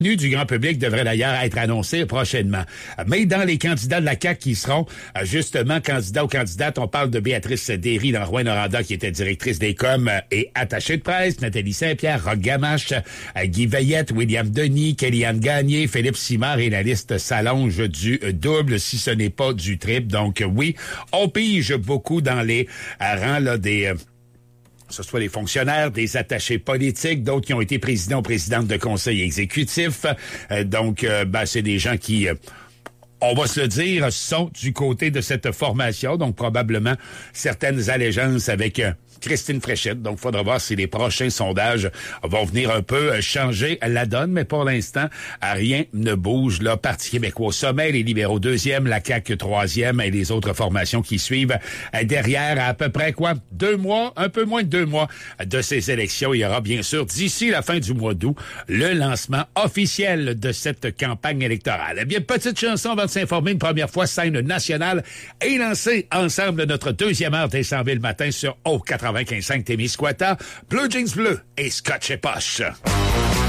Du grand public devrait d'ailleurs être annoncé prochainement. Mais dans les candidats de la CAQ qui seront justement candidats ou candidates, on parle de Béatrice Derry dans Rouyn-Noranda qui était directrice des coms et attachée de presse, Nathalie Saint-Pierre, Roch Gamache, Guy Veillette, William Denis, Kellyanne Gagné, Philippe Simard et la liste s'allonge du double si ce n'est pas du triple. Donc oui, on pige beaucoup dans les rangs là, des... que ce soit des fonctionnaires, des attachés politiques, d'autres qui ont été présidents ou présidentes de conseils exécutifs. Donc, c'est des gens qui, on va se le dire, sont du côté de cette formation. Donc, probablement certaines allégeances avec Christine Fréchette. Donc, il faudra voir si les prochains sondages vont venir un peu changer la donne. Mais pour l'instant, rien ne bouge. Là, Parti québécois au sommet, les libéraux deuxième, la CAQ troisième et les autres formations qui suivent derrière à peu près 2 mois, un peu moins de 2 mois de ces élections. Il y aura bien sûr d'ici la fin du mois d'août le lancement officiel de cette campagne électorale. Eh bien, petite chanson avant de s'informer une première fois, scène nationale et lancée ensemble notre deuxième heure des 100 000 le matin sur O 95.5 Témiscouata, Blue Jeans Bleu et Scotch et Poche.